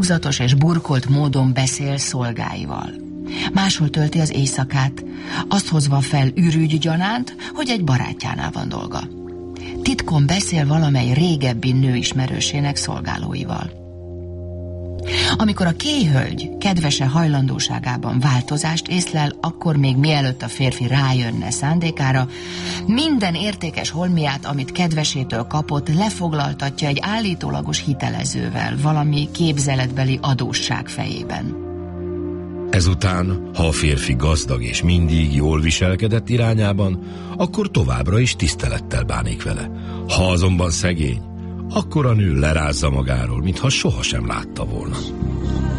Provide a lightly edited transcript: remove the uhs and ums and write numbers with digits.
húzatos és burkolt módon beszél szolgáival. Máshol tölti az éjszakát, azt hozva fel ürügygyanánt, hogy egy barátjánál van dolga. Titkon beszél valamely régebbi nőismerősének szolgálóival. Amikor a kéhölgy kedvese hajlandóságában változást észlel, akkor még mielőtt a férfi rájönne szándékára, minden értékes holmiát, amit kedvesétől kapott, lefoglaltatja egy állítólagos hitelezővel, valami képzeletbeli adósság fejében. Ezután, ha a férfi gazdag és mindig jól viselkedett irányában, akkor továbbra is tisztelettel bánik vele. Ha azonban szegény, akkor a nő lerázza magáról, mintha sohasem látta volna.